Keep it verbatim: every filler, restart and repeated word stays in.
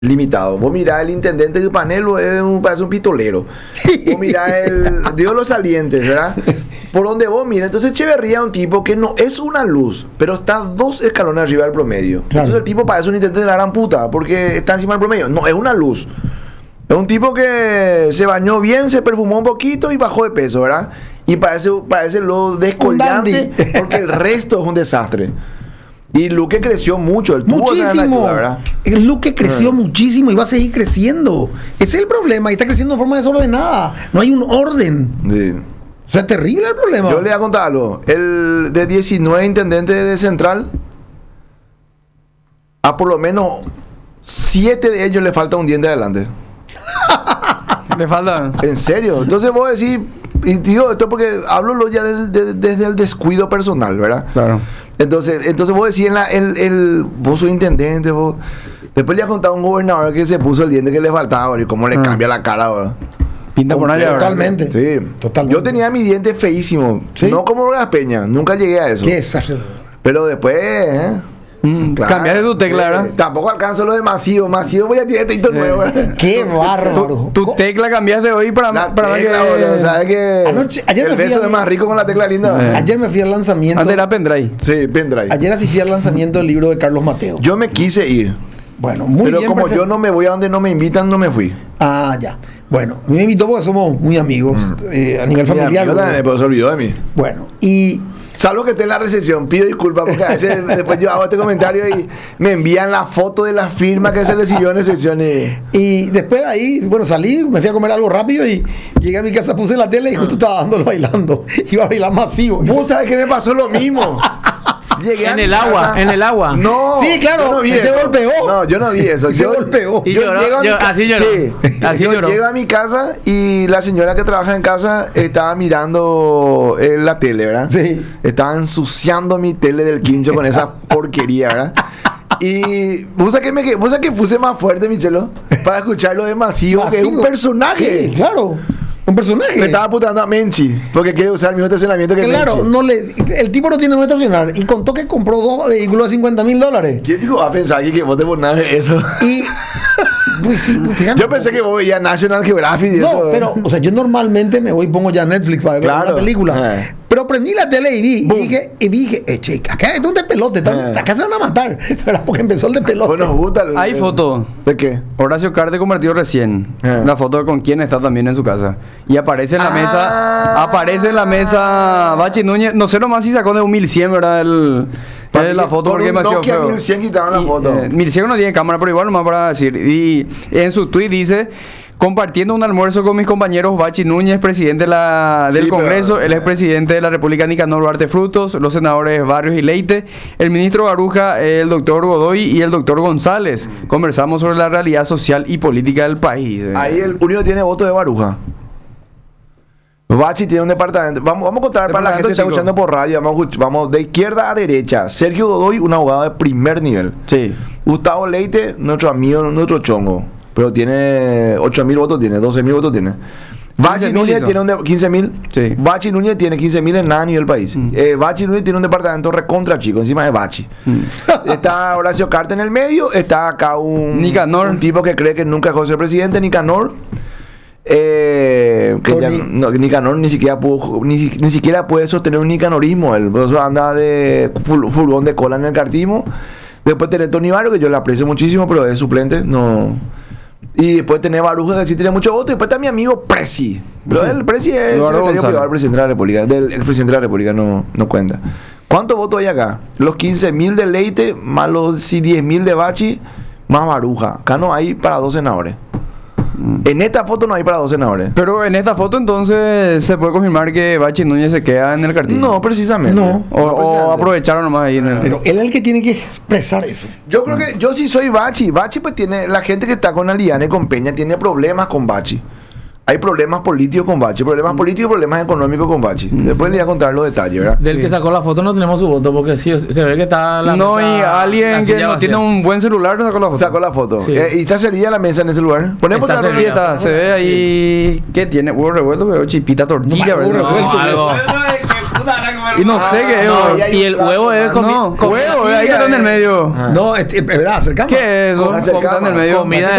limitado. Vos mirás el intendente de Panelo, es un, parece un pistolero. Vos mirás el Dios los Salientes, ¿verdad? Por donde vos mirás. Entonces Echeverría es un tipo que no es una luz, pero está dos escalones arriba del promedio. Claro. Entonces el tipo parece un intendente de la gran puta, porque está encima del promedio. No, es una luz. Es un tipo que se bañó bien, se perfumó un poquito y bajó de peso, ¿verdad? Y parece, parece lo descollante, porque el resto es un desastre. Y Luque creció mucho, el muchísimo. Ayuda, el Luque creció uh. muchísimo y va a seguir creciendo. Ese es el problema, y está creciendo de forma desordenada. No hay un orden. Sí. O sea, terrible el problema. Yo le voy a contar algo. El de diecinueve intendentes de Central, a por lo menos siete de ellos le falta un diente adelante. Le falta. ¿En serio? Entonces vos decís, y digo esto porque hablo ya de, de, desde el descuido personal, ¿verdad? Claro. Entonces, entonces vos decís, en la, el, el, vos sos intendente, vos... Después le ha contado a un gobernador que se puso el diente que le faltaba, y cómo le ah. cambia la cara, ¿verdad? Pinta por allá. Totalmente. Sí. Totalmente. Yo tenía mi diente feísimo. ¿Sí? No como Bras Peña, nunca llegué a eso. ¿Qué es eso? Pero después, ¿eh? Mm, claro, cambiaste tu tecla, ¿verdad? Sí, tampoco alcanzo lo de masivo. Masivo voy a tirar tecito nuevo, ¿verdad? ¡Qué bárbaro! Tu, tu tecla cambiaste hoy para... La para tecla, que... boludo, ¿sabes qué? Anoche, ayer el beso es más rico con la tecla linda. Eh. Ayer me fui al lanzamiento... Antes era pendrive. Sí, pendrive. Ayer asistí al lanzamiento del libro de Carlos Mateo. Yo me quise ir. Bueno, muy Pero bien. Pero como present... yo no me voy a donde no me invitan, no me fui. Ah, ya. Bueno, me invitó porque somos muy amigos mm. eh, a nivel familiar. Yo también, pero se olvidó de mí. Bueno, y... Salvo que esté en la recepción, pido disculpas porque a veces después yo hago este comentario y me envían la foto de la firma que se recibió en recepción. Y, y después de ahí, bueno, salí, me fui a comer algo rápido y llegué a mi casa, puse la tele y justo estaba dándolo bailando. Iba a bailar masivo. Vos sabés que me pasó lo mismo. Llegué en el agua, casa. en el agua. No, sí, claro, yo no vi se eso. golpeó. No, yo no vi eso. Se yo, golpeó. Y yo lloró, llego a mi yo, así lloró. Sí. Así yo lloró. Llego a mi casa y la señora que trabaja en casa estaba mirando eh, la tele, ¿verdad? Sí. Estaba ensuciando mi tele del quincho con esa porquería, ¿verdad? Y vos sabés que, me, vos sabés que puse más fuerte, Michelo, para escucharlo de Masivo, Masivo, que es un personaje. Sí, claro. Un personaje. Me estaba putando a Menchi porque quiere usar el mismo estacionamiento que claro, Menchi. No le, el tipo no tiene dónde estacionar y contó que compró dos vehículos de cincuenta mil dólares. ¿Quién dijo va a pensar que, que vos te pones eso? Y pues sí, pues, yo pensé que vos veías National Geographic y no, eso. No, pero, o sea, yo normalmente me voy y pongo ya Netflix para ver claro. una película. Eh. Pero prendí la tele y vi, y dije, y vi que, eh, chica, acá es un despelote, eh. acá se van a matar. Porque empezó el despelote. Bueno, gusta el, hay foto. ¿De qué? Horacio Carte convertido recién. Eh. Una foto de con quién está también en su casa. Y aparece en la ah. mesa, aparece en la mesa Bachi Núñez. No sé nomás si sacó de un mil cien, ¿verdad? El... Es la foto porque me Nokia mil cien quitaban la foto. Eh, mil cien no tiene cámara, pero igual nomás para decir. Y en su tweet dice: compartiendo un almuerzo con mis compañeros Bachi Núñez, presidente de la, del sí, Congreso, pero, el expresidente de la República Nicanor Duarte Frutos, los senadores Barrios y Leite, el ministro Baruja, el doctor Godoy y el doctor González. Conversamos sobre la realidad social y política del país. Ahí el único tiene voto de Baruja. Bachi tiene un departamento. Vamos, vamos a contar para la gente que está escuchando por radio. Vamos, vamos de izquierda a derecha. Sergio Godoy, un abogado de primer nivel. Sí. Gustavo Leite, nuestro amigo, nuestro chongo. Pero tiene ocho mil votos, tiene doce mil votos, tiene. Bachi Núñez tiene un de, quince mil. Sí. Bachi Núñez tiene quince mil en nada a nivel país. Mm. Eh, Bachi Núñez tiene un departamento recontra chico, encima de Bachi. Mm. Está Horacio Carte en el medio. Está acá un, Nicanor. un tipo que cree que nunca dejó de ser presidente, Nicanor. Eh, que ya, no, Nicanor ni siquiera pudo, ni, ni siquiera puede sostener un nicanorismo. Él por eso anda de furgón de cola en el cartismo. Después tener Tony Barrio, que yo le aprecio muchísimo, pero es suplente, no. Y después tener Baruja, que sí tiene mucho voto. Y después está mi amigo Presi. Pero sí. El Presi es el secretario privado del presidente de la República. Del expresidente de la República, no, no cuenta. ¿Cuántos votos hay acá? Los quince mil de Leite, más los diez mil de Bachi, más Baruja. Acá no hay para dos senadores. En esta foto no hay para dos senadores. Pero en esta foto entonces se puede confirmar que Bachi Núñez se queda en el cartel. No, precisamente. No. O, no, o aprovecharon nomás ahí en el... Pero él es el que tiene que expresar eso. Yo creo que yo sí soy Bachi. Bachi pues tiene, la gente que está con Aliana y con Peña tiene problemas con Bachi. Hay problemas políticos con Bachi, problemas políticos y problemas económicos con Bachi. Después le voy a contar los detalles, ¿verdad? Del sí. que sacó la foto no tenemos su voto, porque sí, se ve que está la no, mesa, y alguien que no vacía. tiene un buen celular sacó la foto. Sacó la foto. Sí. Eh, ¿Y está servida la mesa en ese lugar? Ponemos está la servida, se ve ahí. ¿Qué tiene? Huevo revuelto, veo chipita, tortilla, no, ¿verdad? No, algo. Y no sé qué es. No, bro. y el huevo es comi- No, comida- huevo, ahí que está en el medio. No, es, es verdad, acercamos. ¿Qué es eso? Acercamos. Comida en el medio. Comida